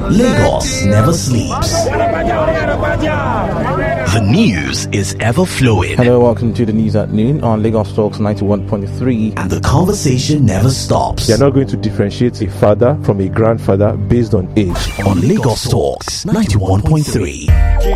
Lagos never sleeps. The news is ever flowing. Hello, welcome to the news at noon on Lagos Talks 91.3. And the conversation never stops. They are not going to differentiate a father from a grandfather based on age. On Lagos Talks 91.3.